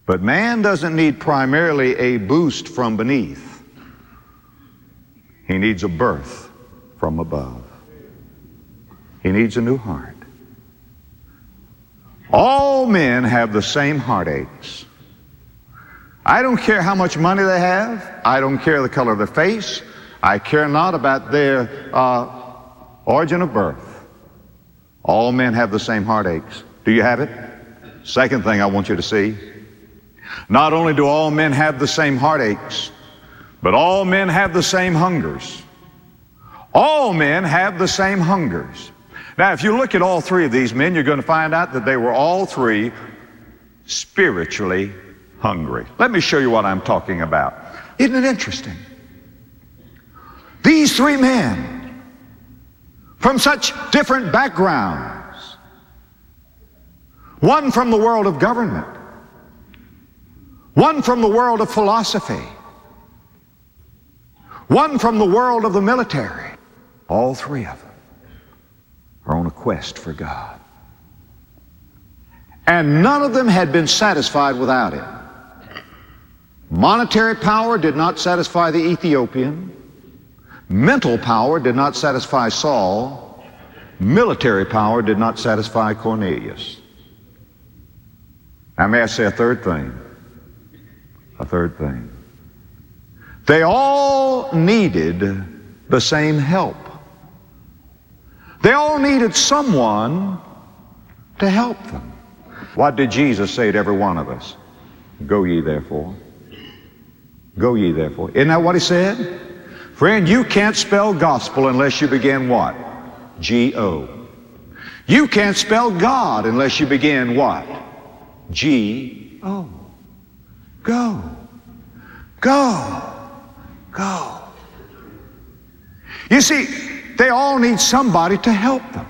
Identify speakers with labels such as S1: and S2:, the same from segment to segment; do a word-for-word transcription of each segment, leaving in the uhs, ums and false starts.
S1: But man doesn't need primarily a boost from beneath. He needs a birth from above. He needs a new heart. All men have the same heartaches. I don't care how much money they have. I don't care the color of their face. I care not about their uh, origin of birth. All men have the same heartaches. Do you have it? Second thing I want you to see. Not only do all men have the same heartaches, but all men have the same hungers. All men have the same hungers. Now, if you look at all three of these men, you're going to find out that they were all three spiritually hungry. Let me show you what I'm talking about. Isn't it interesting? These three men, from such different backgrounds, one from the world of government, one from the world of philosophy, one from the world of the military, all three of them are on a quest for God. And none of them had been satisfied without it. Monetary power did not satisfy the Ethiopian. Mental power did not satisfy Saul. Military power did not satisfy Cornelius. Now, may I say a third thing? A third thing. They all needed the same help. They all needed someone to help them. What did Jesus say to every one of us? Go ye therefore. Go ye therefore. Isn't that what he said? Friend, you can't spell gospel unless you begin what? G O. You can't spell God unless you begin what? G O. Go. Go. Go. You see, they all need somebody to help them.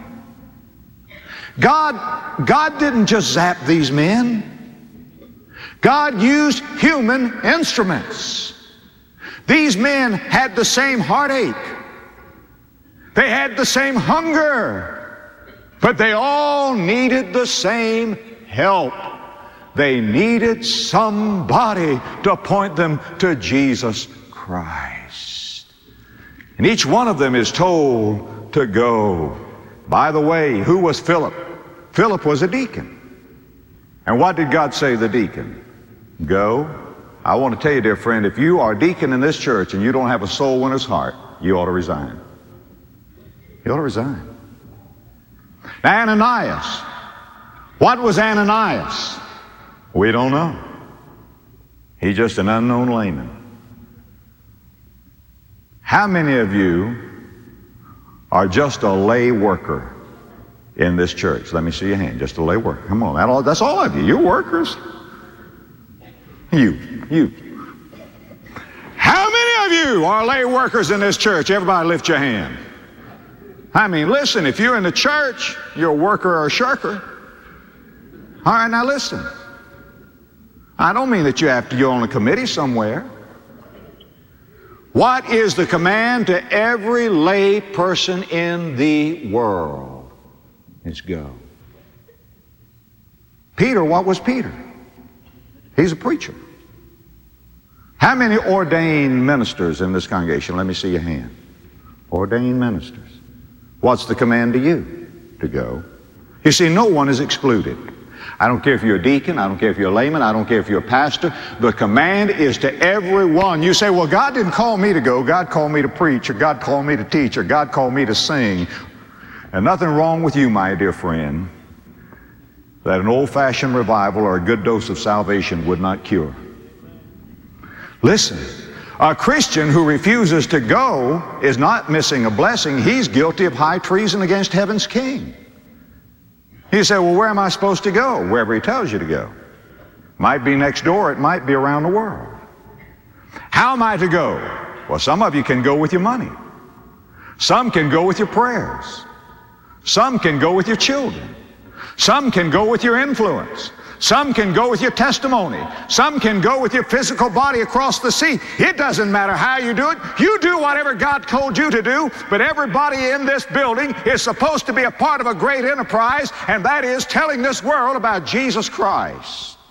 S1: God, God didn't just zap these men. God used human instruments. These men had the same heartache. They had the same hunger. But they all needed the same help. They needed somebody to point them to Jesus Christ. And each one of them is told to go. By the way, who was Philip? Philip was a deacon. And what did God say to the deacon? Go. I want to tell you, dear friend, if you are a deacon in this church and you don't have a soul winner's heart, you ought to resign. You ought to resign. Ananias. What was Ananias? We don't know. He's just an unknown layman. How many of you are just a lay worker in this church? Let me see your hand. Just a lay worker. Come on. That all, that's all of you. You're workers. You. You. How many of you are lay workers in this church? Everybody lift your hand. I mean, listen, if you're in the church, you're a worker or a shirker. All right, now listen. I don't mean that you have to go on a committee somewhere. What is the command to every lay person in the world? Is go. Peter, what was Peter? He's a preacher. How many ordained ministers in this congregation? Let me see your hand. Ordained ministers. What's the command to you? To go. You see, no one is excluded. I don't care if you're a deacon, I don't care if you're a layman, I don't care if you're a pastor. The command is to everyone. You say, well, God didn't call me to go. God called me to preach, or God called me to teach, or God called me to sing. And nothing wrong with you, my dear friend, that an old-fashioned revival or a good dose of salvation would not cure. Listen, a Christian who refuses to go is not missing a blessing. He's guilty of high treason against heaven's king. You say, well, where am I supposed to go? Wherever he tells you to go. Might be next door, it might be around the world. How am I to go? Well, some of you can go with your money. Some can go with your prayers. Some can go with your children. Some can go with your influence. Some can go with your testimony. Some can go with your physical body across the sea. It doesn't matter how you do it. You do whatever God told you to do, but everybody in this building is supposed to be a part of a great enterprise, and that is telling this world about Jesus Christ.